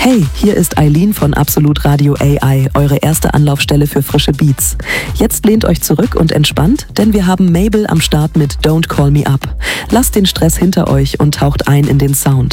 Hey, hier ist Eileen von Absolut Radio AI, eure erste Anlaufstelle für frische Beats. Jetzt lehnt euch zurück und entspannt, denn wir haben Mabel am Start mit Don't Call Me Up. Lasst den Stress hinter euch und taucht ein in den Sound.